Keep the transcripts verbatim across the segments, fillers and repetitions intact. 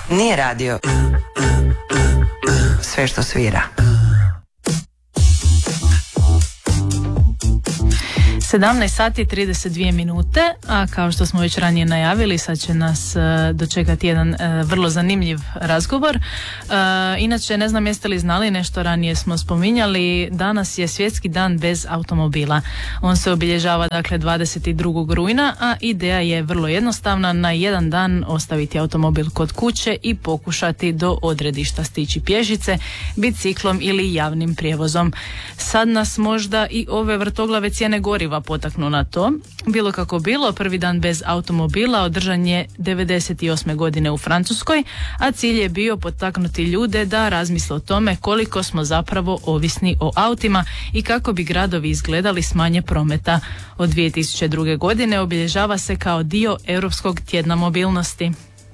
Nije radio sve što svira. sedamnaest sati trideset dvije minute, a kao što smo već ranije najavili, sad će nas uh, dočekati jedan uh, vrlo zanimljiv razgovor. Uh, inače, ne znam jeste li znali, nešto ranije smo spominjali, danas je svjetski dan bez automobila. On se obilježava dakle dvadeset drugog rujna, a ideja je vrlo jednostavna, na jedan dan ostaviti automobil kod kuće i pokušati do odredišta stići pješice, biciklom ili javnim prijevozom. Sad nas možda i ove vrtoglave cijene goriva potaknu na to. Bilo kako bilo, prvi dan bez automobila održan je devedeset osme godine u Francuskoj, a cilj je bio potaknuti ljude da razmisle o tome koliko smo zapravo ovisni o autima i kako bi gradovi izgledali s manje prometa. Od dvije tisuće druge. godine obilježava se kao dio Europskog tjedna mobilnosti.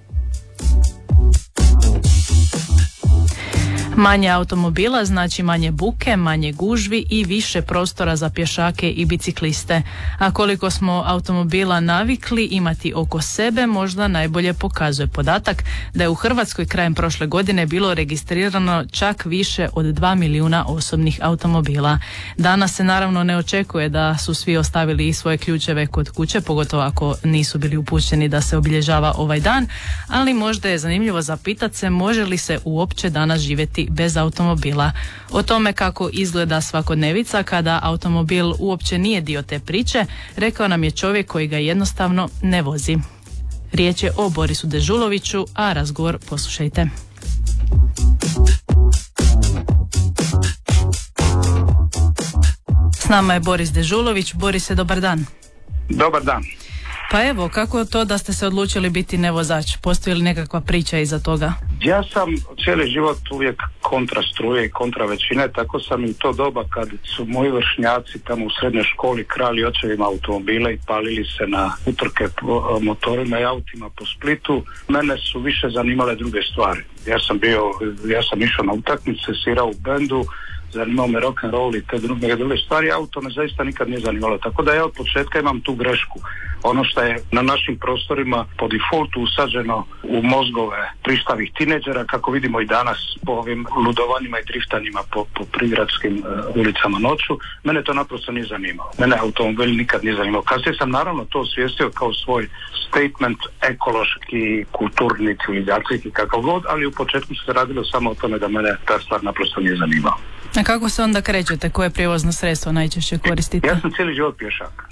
Manje automobila znači manje buke, manje gužvi i više prostora za pješake i bicikliste. A koliko smo automobila navikli imati oko sebe, možda najbolje pokazuje podatak da je u Hrvatskoj krajem prošle godine bilo registrirano čak više od dva milijuna osobnih automobila. Danas se naravno ne očekuje da su svi ostavili svoje ključeve kod kuće, pogotovo ako nisu bili upućeni da se obilježava ovaj dan, ali možda je zanimljivo zapitati se može li se uopće danas živjeti bez automobila. O tome kako izgleda svakodnevica kada automobil uopće nije dio te priče, rekao nam je čovjek koji ga jednostavno ne vozi. Riječ je o Borisu Dežuloviću, a razgovor poslušajte. S nama je Boris Dežulović. Borise, dobar dan. Dobar dan. Pa evo, kako to da ste se odlučili biti nevozač? Postoji li nekakva priča iza toga? Ja sam cijeli život uvijek kontra struje i kontra većine, tako sam i to doba kad su moji vršnjaci tamo u srednjoj školi krali očevima automobile i palili se na utrke po motorima i autima po Splitu, mene su više zanimale druge stvari. Ja sam bio, ja sam išao na utakmice, svirao u bendu, zanimao me rock and roll i te druge, druge stvari, auto me zaista nikad nije zanimalo, tako da ja od početka imam tu grešku. Ono što je na našim prostorima po defaultu usađeno u mozgove prištavih tineđera, kako vidimo i danas po ovim ludovanjima i driftanjima po, po prigradskim uh, ulicama noću, mene to naprosto nije zanimalo. Mene automobil nikad nije zanimalo. Kasnije sam naravno to osvijestio kao svoj statement ekološki, kulturni, civilizacijski, kakav god, ali u početku se radilo samo o tome da mene ta stvar naprosto nije zanimala. A kako se onda krećete? Koje prijevozno sredstvo najčešće koristite? Ja sam cijeli život pješak.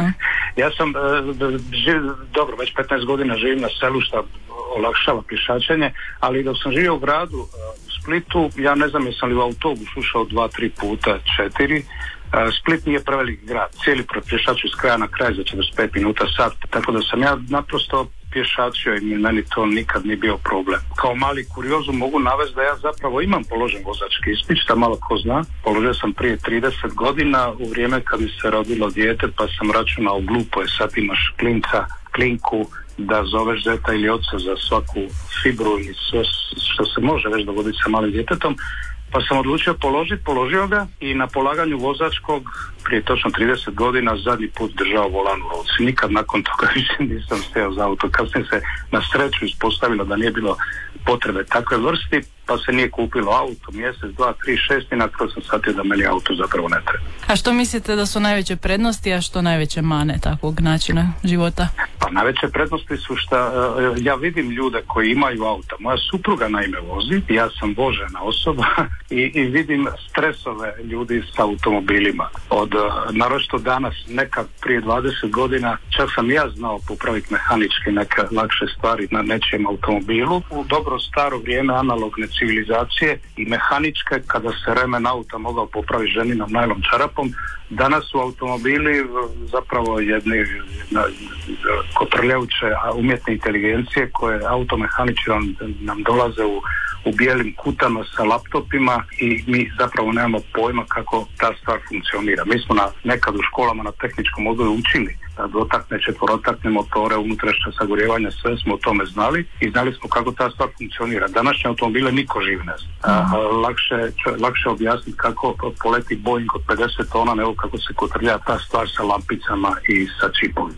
Ja sam, uh, živ, dobro, već petnaest godina živim na selu što olakšava pješačenje, ali dok sam živio u gradu, uh, u Splitu, ja ne znam jesam li u autobus ušao dva, tri puta, četiri. Uh, Split nije preveliki grad, cijeli pješaču iz kraja na kraj za četrdeset pet minuta, sat, tako da sam ja naprosto pješačio i meni to nikad nije bio problem. Kao mali kuriozu mogu navesti da ja zapravo imam položen vozački ispit, što malo ko zna. Položio sam prije trideset godina u vrijeme kad mi se rodilo dijete, pa sam računao glupo je, sad imaš klinca, klinku, da zoveš zeta ili oca za svaku fibru ili sve što se može već dogoditi sa malim djetetom. Pa sam odlučio položiti, položio ga i na polaganju vozačkog prije točno trideset godina zadnji put držao volan u ruci. Nikad nakon toga više nisam stajao za auto. Kasnije se na sreću ispostavilo da nije bilo potrebe takve vrsti, pa se nije kupilo auto mjesec, dva, tri, šest i nakon sam shvatio da meni auto zapravo ne treba. A što mislite da su najveće prednosti, a što najveće mane takvog načina života? Pa najveće prednosti su što uh, ja vidim ljude koji imaju auta. Moja supruga naime vozi, ja sam vožena osoba i, i vidim stresove ljudi sa automobilima. Od uh, naročito danas, nekad prije dvadeset godina, čak sam ja znao popraviti mehanički neke lakše stvari na nečijem automobilu. U dobro staro vrijeme analogne civilizacije i mehaničke, kada se remen auta mogao popraviti ženinom najlom čarapom, danas su automobili zapravo jedne, jedna kotrljajuće umjetne inteligencije koje automehanički nam dolaze u, u bijelim kutama sa laptopima i mi zapravo nemamo pojma kako ta stvar funkcionira. Mi smo na, nekad u školama na tehničkom odgoju učili da dotakne četvorotakne motore, unutrašnje sagorjevanja, sve smo o tome znali i znali smo kako ta stvar funkcionira. Današnje automobile niko živ ne zna. Uh, lakše, lakše objasniti kako poleti Boeing od pedeset tona nego kako se kotrlja ta stvar sa lampicama i sa čipovima.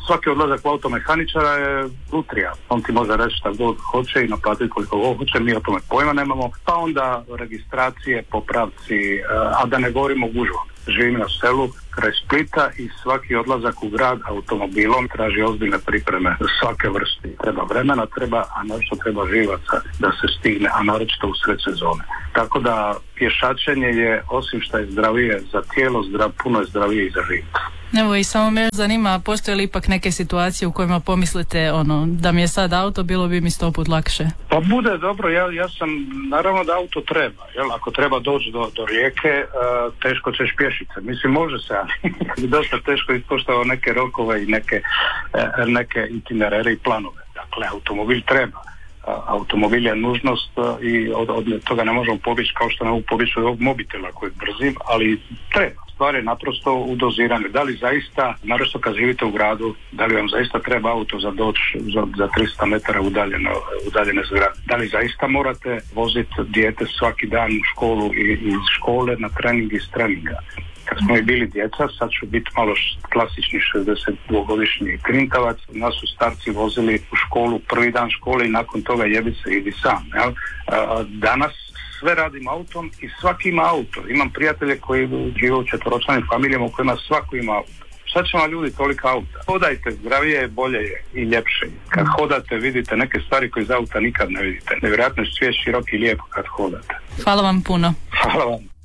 svaki odlazak u automehaničara je lutrija. On ti može reći šta god hoće i naplatiti koliko god hoće, mi o tome pojma nemamo. Pa onda registracije, popravci, a da ne govorimo o gužvama. Živim na selu kraj Splita i svaki odlazak u grad automobilom traži ozbiljne pripreme svake vrste. Treba vremena, treba, a naročito treba živaca da se stigne, a naročito u sred sezone. Tako da pješačenje je, osim što je zdravije za tijelo, zdrav, puno je zdravije i za život. Evo i samo me zanima, postoje li ipak neke situacije u kojima pomislite ono, da mi je sad auto, bilo bi mi sto put lakše? Pa bude dobro, ja, ja sam, naravno da auto treba, jel? Ako treba doći do, do rijeke, uh, teško ćeš pješice. Mislim, može se, ali dosta teško ispoštovao neke rokove i neke, uh, neke itinerere i planove. Dakle, automobil treba. Uh, automobil je nužnost uh, i od, od toga ne možemo pobjeći kao što ne mogu pobjeći od ovog mobitela koji je brzim, ali treba. Stvar je naprosto u doziranju. Da li zaista, naročito kad živite u gradu, da li vam zaista treba auto za doći za, za tristo metara udaljeno, udaljene zgrade? Da li zaista morate voziti dijete svaki dan u školu i iz škole na trening iz treninga? Kad smo i bili djeca, sad ću biti malo klasični šezdesetdvogodišnji krintavac, nas su starci vozili u školu prvi dan škole i nakon toga jebi se idi sam. Jel? Danas sve radim autom i svaki ima auto. Imam prijatelje koji žive u četvoročlanim familijama u kojima svako ima auto. Sad će vam ljudi toliko auta. Hodajte, zdravije je, bolje je i ljepše je. Kad hodate vidite neke stvari koje iz auta nikad ne vidite. Nevjerojatno je svijet širok i lijepo kad hodate. Hvala vam puno. Hvala vam.